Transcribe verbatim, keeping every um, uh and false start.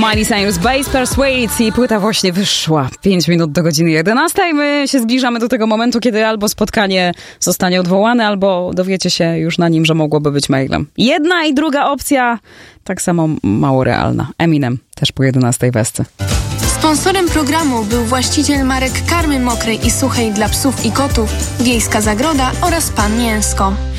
Miley Cyrus, Bass Persuades i płyta właśnie wyszła. pięć minut do godziny jedenastej. My się zbliżamy do tego momentu, kiedy albo spotkanie zostanie odwołane, albo dowiecie się już na nim, że mogłoby być mailem. Jedna i druga opcja tak samo mało realna. Eminem też po jedenastej wesce. Sponsorem programu był właściciel marek karmy mokrej i suchej dla psów i kotów, Wiejska Zagroda oraz Pan Mięsko.